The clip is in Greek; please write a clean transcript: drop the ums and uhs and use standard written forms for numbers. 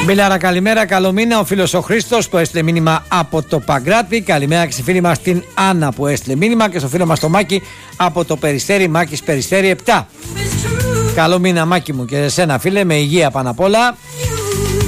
Μπιλάρα, καλημέρα, καλό μήνα. Ο φίλος ο Χρήστος που έστειλε μήνυμα από το Παγκράτη. Καλημέρα και στη φίλη μας την Άννα που έστειλε μήνυμα και στο φίλο μας το Μάκη από το Περιστέρι, Μάκης Περιστέρι 7. Καλό μήνα, Μάκη μου, και εσένα φίλε, με υγεία πάνω απ' όλα.